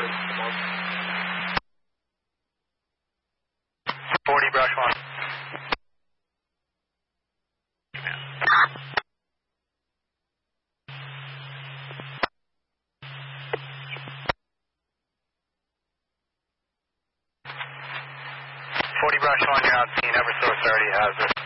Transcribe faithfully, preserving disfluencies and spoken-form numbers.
forty brush one. forty brush one, you're on scene. Eversource already has it.